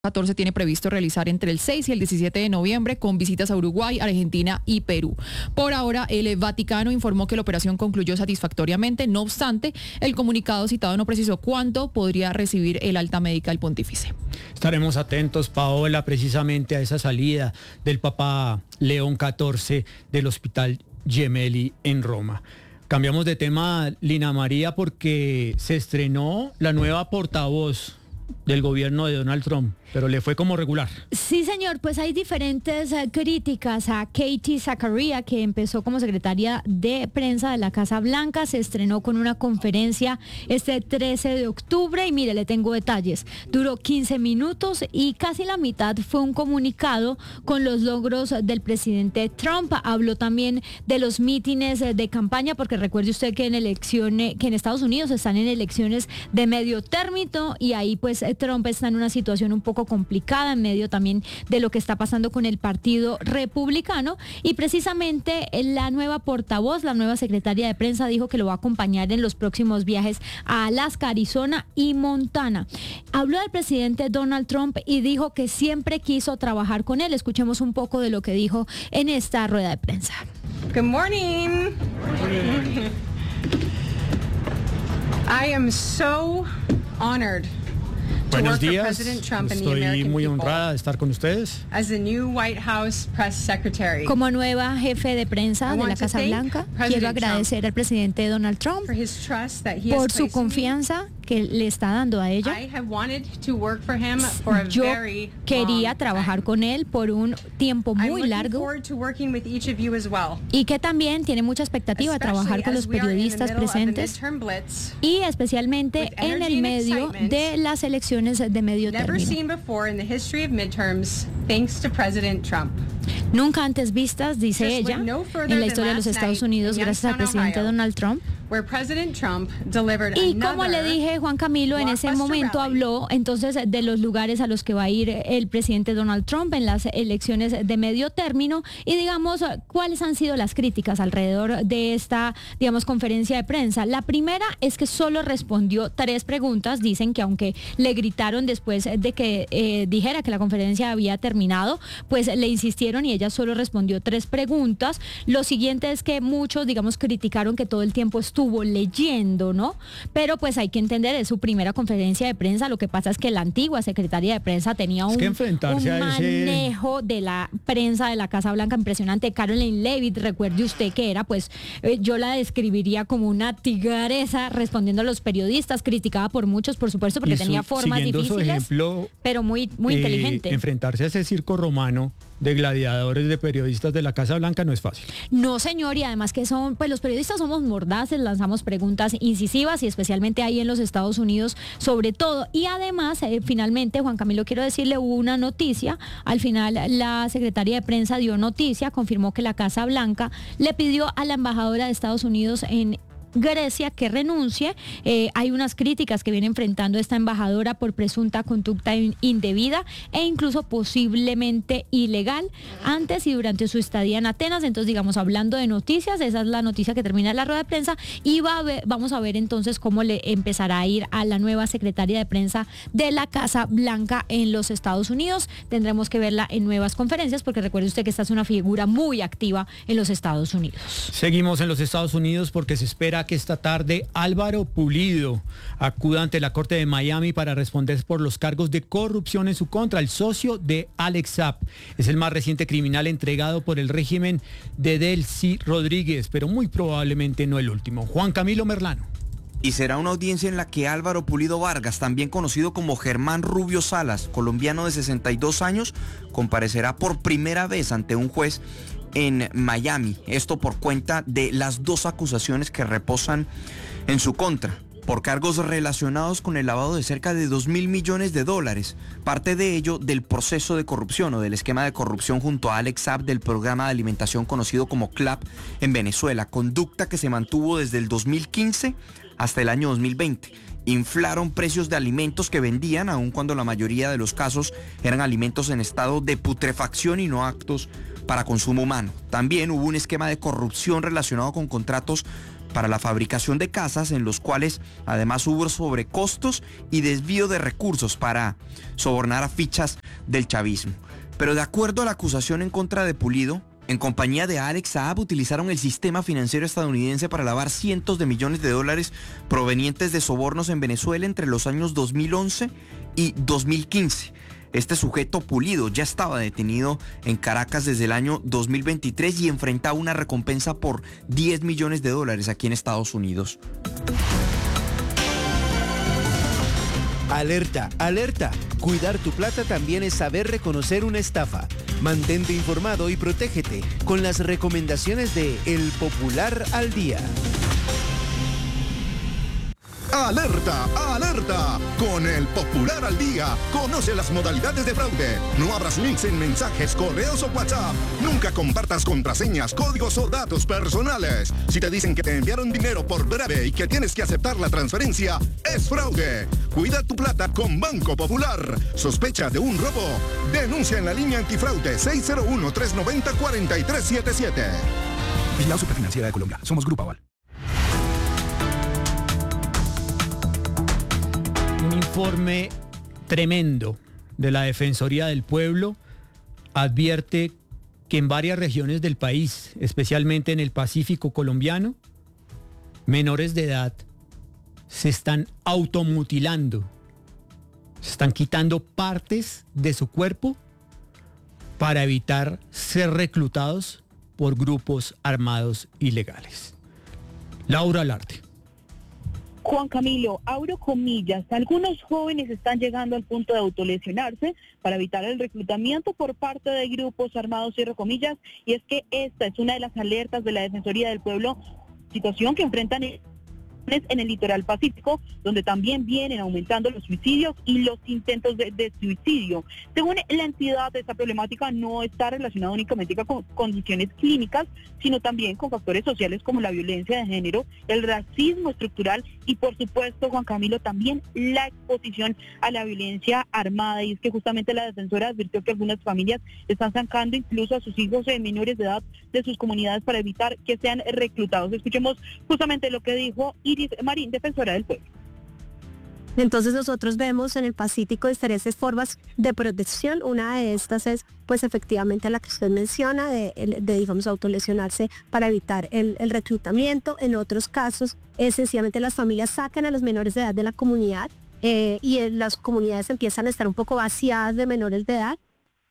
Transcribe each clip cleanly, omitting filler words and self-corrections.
14 tiene previsto realizar entre el 6 y el 17 de noviembre con visitas a Uruguay, Argentina y Perú. Por ahora, el Vaticano informó que la operación concluyó satisfactoriamente. No obstante, el comunicado citado no precisó cuándo podría recibir el alta médica del pontífice. Estaremos atentos, Paola, precisamente a esa salida del Papa León XIV del Hospital Gemelli en Roma. Cambiamos de tema, Lina María, porque se estrenó la nueva portavoz del gobierno de Donald Trump, pero le fue como regular. Sí, señor, pues hay diferentes críticas a Katie Zakaria, que empezó como secretaria de prensa de la Casa Blanca, se estrenó con una conferencia este 13 de octubre y mire, le tengo detalles. Duró 15 minutos y casi la mitad fue un comunicado con los logros del presidente Trump. Habló también de los mítines de campaña, porque recuerde usted que en Estados Unidos están en elecciones de medio término y ahí pues Trump está en una situación un poco complicada en medio también de lo que está pasando con el Partido Republicano, y precisamente la nueva portavoz, la nueva secretaria de prensa, dijo que lo va a acompañar en los próximos viajes a Alaska, Arizona y Montana. Habló del presidente Donald Trump y dijo que siempre quiso trabajar con él. Escuchemos un poco de lo que dijo en esta rueda de prensa. Good morning. I am so honored. Buenos días, estoy muy honrada de estar con ustedes. Como nueva jefe de prensa de la Casa Blanca, quiero agradecer al presidente Donald Trump por su confianza que le está dando a ella. Yo quería trabajar con él por un tiempo muy largo y que también tiene mucha expectativa de trabajar con los periodistas presentes y especialmente en el medio de las elecciones de medio término. Nunca antes vistas, dice ella, en la historia de los Estados Unidos, gracias al presidente Donald Trump. Y como le dije, Juan Camilo en ese momento habló entonces de los lugares a los que va a ir el presidente Donald Trump en las elecciones de medio término y digamos cuáles han sido las críticas alrededor de esta, digamos, conferencia de prensa. La primera es que solo respondió 3 preguntas. Dicen que aunque le gritaron después de que dijera que la conferencia había terminado, pues le insistieron y ella solo respondió 3 preguntas. Lo siguiente es que muchos, digamos, criticaron que todo el tiempo estuvo leyendo, ¿no? Pero pues hay que entender, es su primera conferencia de prensa. Lo que pasa es que la antigua secretaria de prensa tenía un manejo de la prensa de la Casa Blanca impresionante. Caroline Leavitt, recuerde usted que era, pues, yo la describiría como una tigresa respondiendo a los periodistas, criticada por muchos, por supuesto, porque tenía formas difíciles, ejemplo, pero muy inteligente. Enfrentarse a ese circo romano de gladiadores, de periodistas de la Casa Blanca no es fácil. No, señor, y además que pues los periodistas somos mordaces, lanzamos preguntas incisivas y especialmente ahí en los Estados Unidos sobre todo. Y además, finalmente, Juan Camilo, quiero decirle, hubo una noticia. Al final, la secretaria de prensa dio noticia, confirmó que la Casa Blanca le pidió a la embajadora de Estados Unidos en Grecia que renuncie. Hay unas críticas que viene enfrentando esta embajadora por presunta conducta indebida e incluso posiblemente ilegal antes y durante su estadía en Atenas. Entonces, digamos, hablando de noticias, esa es la noticia que termina la rueda de prensa y vamos a ver entonces cómo le empezará a ir a la nueva secretaria de prensa de la Casa Blanca en los Estados Unidos. Tendremos que verla en nuevas conferencias porque recuerde usted que esta es una figura muy activa en los Estados Unidos. Seguimos en los Estados Unidos porque se espera que esta tarde Álvaro Pulido acuda ante la Corte de Miami para responder por los cargos de corrupción en su contra. El socio de Alex Saab es el más reciente criminal entregado por el régimen de Delcy Rodríguez, pero muy probablemente no el último. Juan Camilo Merlano. Y será una audiencia en la que Álvaro Pulido Vargas, también conocido como Germán Rubio Salas, colombiano de 62 años, comparecerá por primera vez ante un juez en Miami. Esto por cuenta de las 2 acusaciones que reposan en su contra, por cargos relacionados con el lavado de cerca de $2.000 millones, parte de ello del proceso de corrupción o del esquema de corrupción junto a Alex Saab del programa de alimentación conocido como CLAP en Venezuela, conducta que se mantuvo desde el 2015 hasta el año 2020. Inflaron precios de alimentos que vendían, aun cuando la mayoría de los casos eran alimentos en estado de putrefacción y no aptos para consumo humano. También hubo un esquema de corrupción relacionado con contratos para la fabricación de casas, en los cuales además hubo sobrecostos y desvío de recursos para sobornar a fichas del chavismo. Pero de acuerdo a la acusación en contra de Pulido, en compañía de Alex Saab utilizaron el sistema financiero estadounidense para lavar cientos de millones de dólares provenientes de sobornos en Venezuela entre los años 2011 y 2015. Este sujeto Pulido ya estaba detenido en Caracas desde el año 2023 y enfrentaba una recompensa por 10 millones de dólares aquí en Estados Unidos. Alerta, alerta. Cuidar tu plata también es saber reconocer una estafa. Mantente informado y protégete con las recomendaciones de El Popular al Día. ¡Alerta! ¡Alerta! Con El Popular al Día, conoce las modalidades de fraude. No abras links en mensajes, correos o WhatsApp. Nunca compartas contraseñas, códigos o datos personales. Si te dicen que te enviaron dinero por breve y que tienes que aceptar la transferencia, es fraude. Cuida tu plata con Banco Popular. ¿Sospecha de un robo? Denuncia en la línea antifraude 601-390-4377. Vigilado Superfinanciera de Colombia. Somos Grupo Aval. Un informe tremendo de la Defensoría del Pueblo advierte que en varias regiones del país, especialmente en el Pacífico colombiano, menores de edad se están automutilando, se están quitando partes de su cuerpo para evitar ser reclutados por grupos armados ilegales. Laura Alarte. Juan Camilo, abro comillas, algunos jóvenes están llegando al punto de autolesionarse para evitar el reclutamiento por parte de grupos armados, cierro comillas, y es que esta es una de las alertas de la Defensoría del Pueblo, situación que enfrentan en el litoral pacífico, donde también vienen aumentando los suicidios y los intentos de suicidio. Según la entidad, esta problemática no está relacionada únicamente con condiciones clínicas, sino también con factores sociales como la violencia de género, el racismo estructural y, por supuesto, Juan Camilo, también la exposición a la violencia armada. Y es que justamente la defensora advirtió que algunas familias están sacando incluso a sus hijos menores de edad de sus comunidades para evitar que sean reclutados. Escuchemos justamente lo que dijo Iris Marín, defensora del pueblo. Entonces nosotros vemos en el Pacífico diferentes formas de protección. Una de estas es pues efectivamente la que usted menciona de digamos autolesionarse para evitar el reclutamiento. En otros casos sencillamente las familias sacan a los menores de edad de la comunidad y las comunidades empiezan a estar un poco vaciadas de menores de edad.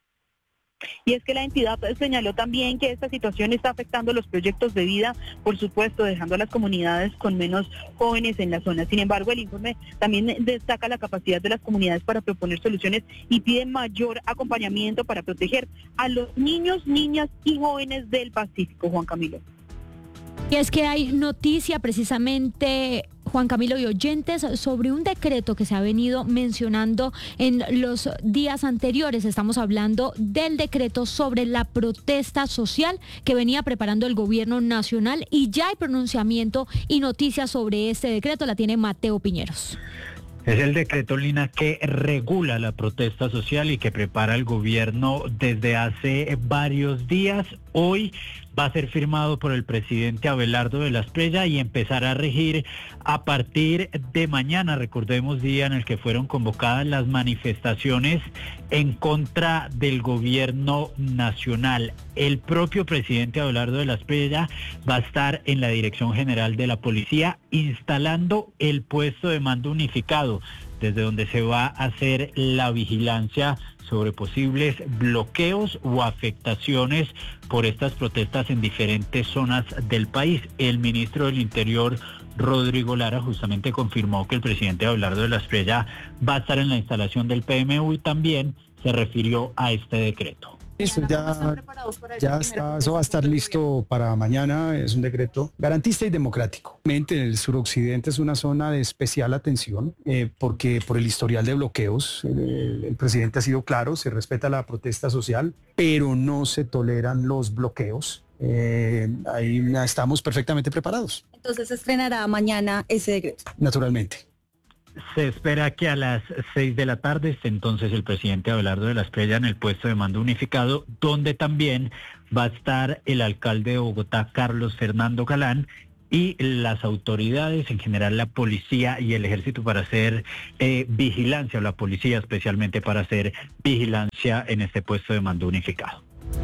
Y es que la entidad señaló también que esta situación está afectando los proyectos de vida, por supuesto, dejando a las comunidades con menos jóvenes en la zona. Sin embargo, el informe también destaca la capacidad de las comunidades para proponer soluciones y pide mayor acompañamiento para proteger a los niños, niñas y jóvenes del Pacífico, Juan Camilo. Y es que hay noticia precisamente, Juan Camilo y oyentes, sobre un decreto que se ha venido mencionando en los días anteriores. Estamos hablando del decreto sobre la protesta social que venía preparando el gobierno nacional y ya hay pronunciamiento y noticias sobre este decreto. La tiene Mateo Piñeros. Es el decreto, Lina, que regula la protesta social y que prepara el gobierno desde hace varios días. Hoy va a ser firmado por el presidente Abelardo de la Espriella y empezará a regir a partir de mañana. Recordemos, día en el que fueron convocadas las manifestaciones en contra del gobierno nacional. El propio presidente Abelardo de la Espriella va a estar en la Dirección General de la Policía instalando el puesto de mando unificado, desde donde se va a hacer la vigilancia sobre posibles bloqueos o afectaciones por estas protestas en diferentes zonas del país. El ministro del Interior, Rodrigo Lara, justamente confirmó que el presidente Abelardo de la Espriella va a estar en la instalación del PMU y también se refirió a este decreto. Eso ya está, eso va a estar listo para mañana. Es un decreto garantista y democrático. El suroccidente es una zona de especial atención porque por el historial de bloqueos, el presidente ha sido claro, se respeta la protesta social, pero no se toleran los bloqueos. Ahí estamos perfectamente preparados. Entonces se estrenará mañana ese decreto. Naturalmente. Se espera que a las 6 de la tarde esté entonces el presidente Abelardo de la Espriella en el puesto de mando unificado, donde también va a estar el alcalde de Bogotá, Carlos Fernando Galán, y las autoridades, en general la policía y el ejército, para hacer vigilancia, o la policía especialmente para hacer vigilancia en este puesto de mando unificado.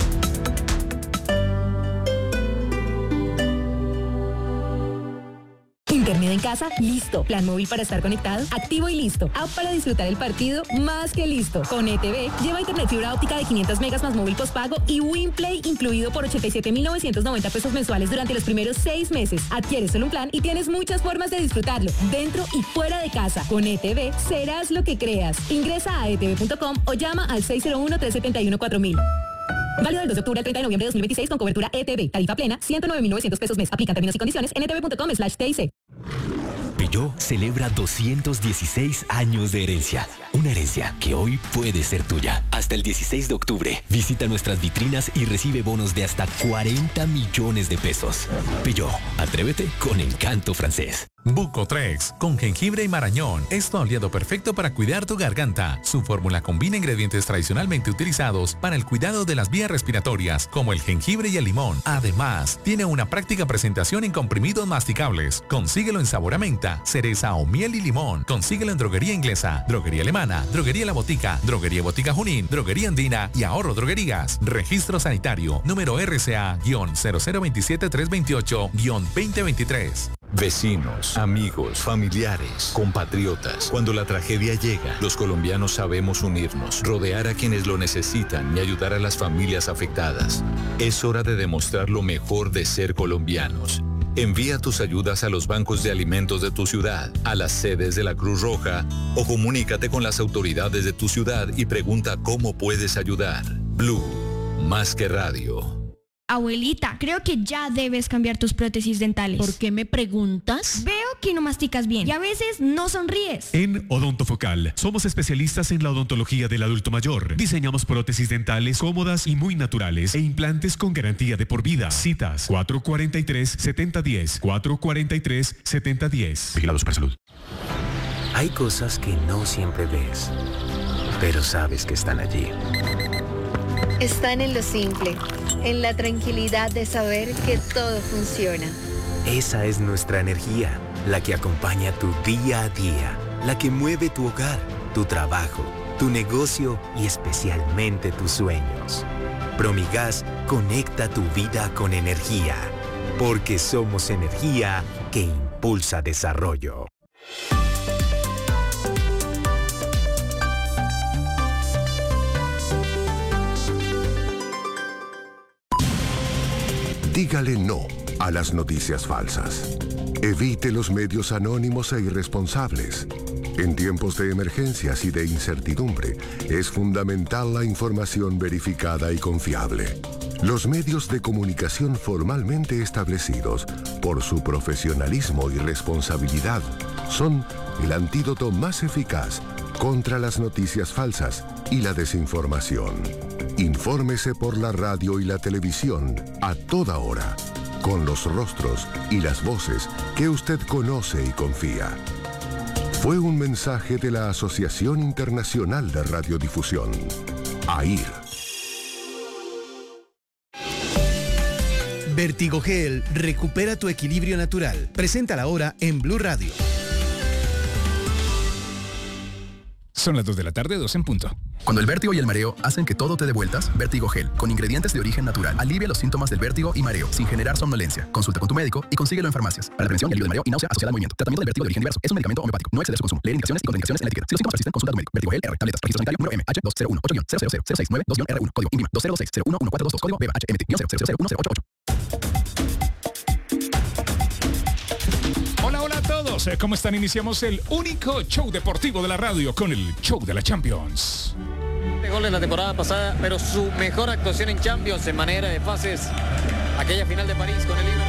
Internet en casa, listo. Plan móvil para estar conectado, activo y listo. App para disfrutar el partido, más que listo. Con ETV, lleva internet fibra óptica de 500 megas más móvil postpago y WinPlay incluido por 87.990 pesos mensuales durante los primeros 6 meses. Adquieres solo un plan y tienes muchas formas de disfrutarlo, dentro y fuera de casa. Con ETV, serás lo que creas. Ingresa a etv.com o llama al 601-371-4000. Válido del 2 de octubre al 30 de noviembre de 2026 con cobertura ETV. Tarifa plena, 109.900 pesos mes. Aplican términos y condiciones en etv.com/TIC. Peugeot celebra 216 años de herencia. Una herencia que hoy puede ser tuya. Hasta el 16 de octubre, visita nuestras vitrinas y recibe bonos de hasta 40 millones de pesos. Peugeot, atrévete con encanto francés. Bucotrex, con jengibre y marañón, es tu aliado perfecto para cuidar tu garganta. Su fórmula combina ingredientes tradicionalmente utilizados para el cuidado de las vías respiratorias, como el jengibre y el limón. Además, tiene una práctica presentación en comprimidos masticables. Consíguelo en sabor a menta, cereza o miel y limón. Consíguelo en Droguería Inglesa, Droguería Alemana, Droguería La Botica, Droguería Botica Junín, Droguería Andina y Ahorro Droguerías. Registro sanitario, número RCA-0027328-2023. Vecinos, amigos, familiares, compatriotas. Cuando la tragedia llega, los colombianos sabemos unirnos, rodear a quienes lo necesitan y ayudar a las familias afectadas. Es hora de demostrar lo mejor de ser colombianos. Envía tus ayudas a los bancos de alimentos de tu ciudad, a las sedes de la Cruz Roja o comunícate con las autoridades de tu ciudad y pregunta cómo puedes ayudar. Blue, más que radio. Abuelita, creo que ya debes cambiar tus prótesis dentales. ¿Por qué me preguntas? Veo que no masticas bien y a veces no sonríes. En Odontofocal somos especialistas en la odontología del adulto mayor. Diseñamos prótesis dentales cómodas y muy naturales e implantes con garantía de por vida. Citas 443-7010, 443-7010. Vigilado Supersalud. Hay cosas que no siempre ves, pero sabes que están allí. Están en lo simple, en la tranquilidad de saber que todo funciona. Esa es nuestra energía, la que acompaña tu día a día, la que mueve tu hogar, tu trabajo, tu negocio y especialmente tus sueños. Promigas conecta tu vida con energía, porque somos energía que impulsa desarrollo. Dígale no a las noticias falsas. Evite los medios anónimos e irresponsables. En tiempos de emergencias y de incertidumbre, es fundamental la información verificada y confiable. Los medios de comunicación formalmente establecidos, por su profesionalismo y responsabilidad, son el antídoto más eficaz contra las noticias falsas y la desinformación. Infórmese por la radio y la televisión a toda hora, con los rostros y las voces que usted conoce y confía. Fue un mensaje de la Asociación Internacional de Radiodifusión, AIR. Vertigogel recupera tu equilibrio natural. Preséntala ahora en Blue Radio. Son las 2 de la tarde, 2 en punto. Cuando el vértigo y el mareo hacen que todo te dé vueltas, Vertigogel, con ingredientes de origen natural, alivia los síntomas del vértigo y mareo, sin generar somnolencia. Consulta con tu médico y consíguelo en farmacias. Para la prevención y alivio del mareo y náusea asociada al movimiento. Tratamiento del vértigo de origen diverso. Es un medicamento homeopático. No exceder su consumo. Leer indicaciones y contraindicaciones en la etiqueta. Si los síntomas persisten, consulta a tu médico. Vertigogel R. Tabletas. Registro sanitario número MH2018-00692-R1. Código INVIMA 2026-011422. Código BHMT-0001088. Hola a todos, ¿cómo están? Iniciamos el único show deportivo de la radio con el show de la Champions. Gol en la temporada pasada, pero su mejor actuación en Champions en manera de fases, aquella final de París con el Liverpool.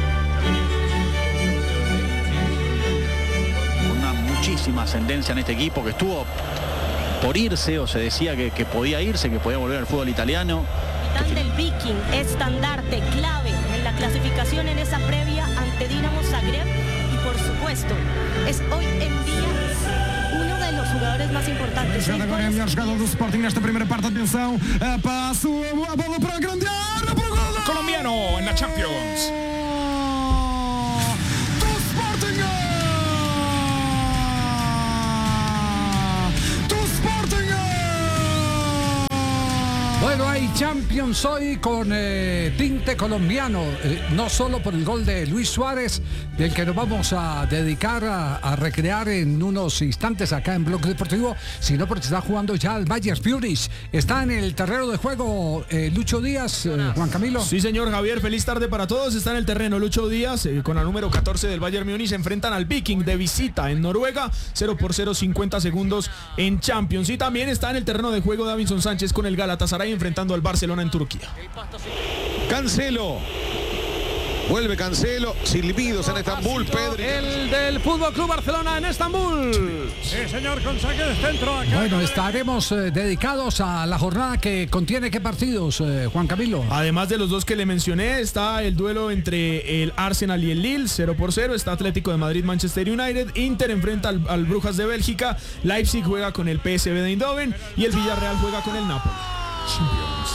Una muchísima ascendencia en este equipo que estuvo por irse, o se decía que podía irse, que podía volver al fútbol italiano. Capitán del Viking, estandarte clave en la clasificación en esa previa ante Dinamo Zagreb y por supuesto es hoy en día uno de los jugadores más importantes. Jogada agora é a melhor jogada do Sporting nesta primeira parte. Atenção, passo a bola para a grande área, para o gol. Colombiano en la Champions. Bueno, hay Champions hoy con tinte colombiano, no solo por el gol de Luis Suárez, del que nos vamos a dedicar a recrear en unos instantes acá en Blog Deportivo, sino porque está jugando ya el Bayern Múnich. Está en el terreno de juego Lucho Díaz, Juan Camilo. Sí, señor Javier, feliz tarde para todos. Está en el terreno Lucho Díaz con la número 14 del Bayern Múnich. Se enfrentan al Viking de visita en Noruega, 0-0, 50 segundos en Champions. Y también está en el terreno de juego Davinson Sánchez con el Galatasaray enfrentando al Barcelona en Turquía. Cancelo. Vuelve Cancelo, silbidos en Estambul, Pedri. El del Fútbol Club Barcelona en Estambul. Sí, señor, con saque de centro. Acá. Bueno, estaremos dedicados a la jornada que contiene ¿qué partidos, Juan Camilo? Además de los dos que le mencioné, está el duelo entre el Arsenal y el Lille, 0-0. Está Atlético de Madrid, Manchester United. Inter enfrenta al Brujas de Bélgica. Leipzig juega con el PSV de Eindhoven. Y el Villarreal juega con el Napoli. Champions.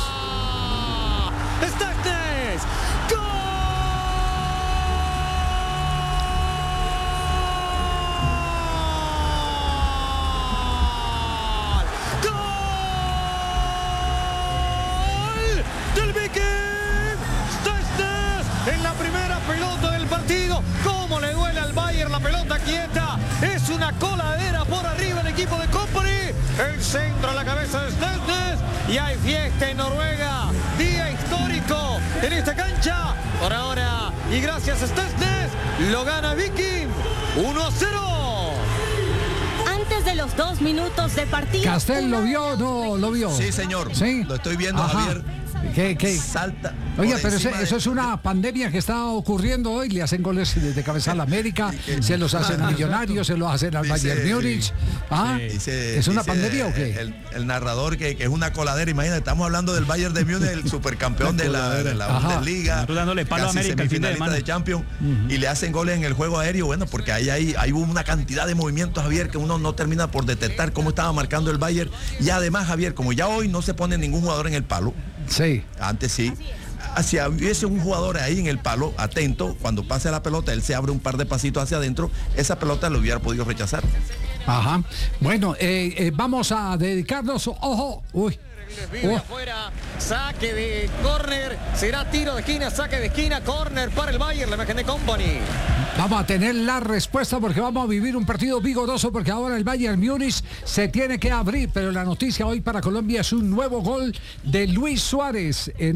En la primera pelota del partido, cómo le duele al Bayern la pelota quieta, es una coladera por arriba el equipo de Company, el centro a la cabeza de Stensnes y hay fiesta en Noruega, día histórico en esta cancha, por ahora y gracias a Stensnes lo gana Viking 1-0. Antes de los 2 minutos de partido. ¿Castel lo vio o no lo vio? Sí, señor. ¿Sí? Lo estoy viendo, ajá. Javier. ¿Qué? Salta. Oye, pero eso es una pandemia que está ocurriendo hoy. Le hacen goles desde cabeza a la América, se los hacen a Millonarios, se los hacen al Bayern Múnich. ¿Es una pandemia o qué? El narrador que es una coladera. Imagínate, estamos hablando del Bayern de Múnich, el supercampeón de la Bundesliga. Dándole palo a América el fin de semana de Champions, y le hacen goles en el juego aéreo. Bueno, porque hay una cantidad de movimientos, Javier, que uno no termina por detectar cómo estaba marcando el Bayern. Y además, Javier, como ya hoy no se pone ningún jugador en el palo. Sí. Antes sí. Si hubiese un jugador ahí en el palo, atento, cuando pase la pelota, él se abre un par de pasitos hacia adentro, esa pelota lo hubiera podido rechazar. Ajá. Bueno, vamos a dedicarnos, ojo, uy. Afuera, saque de córner, será tiro de esquina, saque de esquina, córner para el Bayern, la imagen de Company. Vamos a tener la respuesta porque vamos a vivir un partido vigoroso porque ahora el Bayern Múnich se tiene que abrir, pero la noticia hoy para Colombia es un nuevo gol de Luis Suárez, en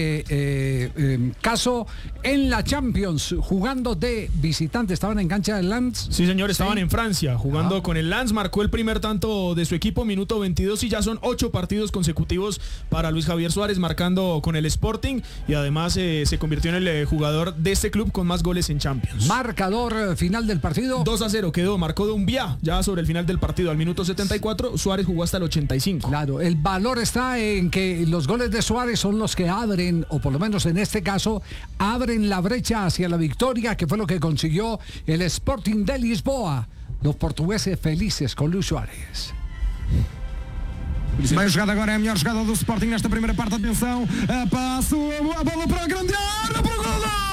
este caso en la Champions, jugando de visitante. ¿Estaban en cancha del Lens? Sí, señor, estaban en Francia, jugando con el Lens, marcó el primer tanto de su equipo, minuto 22, y ya son 8 partidos consecutivos para Luis Javier Suárez, marcando con el Sporting, y además se convirtió en el jugador de este club con más goles en Champions. Marcador final del partido. 2-0 quedó, marcó Doumbia ya sobre el final del partido al minuto 74, Suárez jugó hasta el 85. Claro, el valor está en que los goles de Suárez son los que abren, o por lo menos en este caso, abren la brecha hacia la victoria, que fue lo que consiguió el Sporting de Lisboa. Los portugueses felices con Luis Suárez. Bem jogada agora, é a melhor jogada do Sporting nesta primeira parte. Atenção, passo, a bola para a grande área, para o gol!